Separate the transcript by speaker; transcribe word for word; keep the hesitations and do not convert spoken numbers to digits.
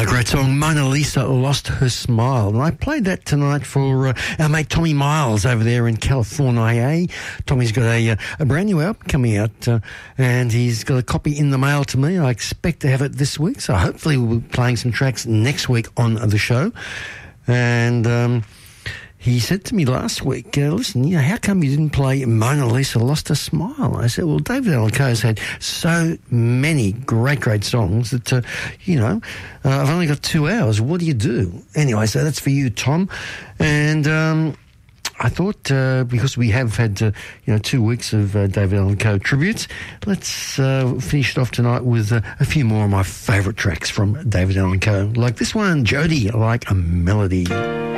Speaker 1: A great song, Mona Lisa Lost Her Smile. And I played that tonight for uh, our mate Tommy Miles over there in California. Tommy's got a, uh, a brand new album coming out uh, and he's got a copy in the mail to me. I expect to have it this week, so hopefully we'll be playing some tracks next week on the show. And um, he said to me last week, uh, listen, you know, how come you didn't play Mona Lisa Lost Her Smile? I said, well, David Allan Coe's had so many great, great songs that, uh, you know, uh, I've only got two hours. What do you do? Anyway, so that's for you, Tom. And um, I thought, uh, because we have had, uh, you know, two weeks of uh, David Allan Coe tributes, let's uh, finish it off tonight with uh, a few more of my favourite tracks from David Allan Coe, like this one, Jody, Like a Melody.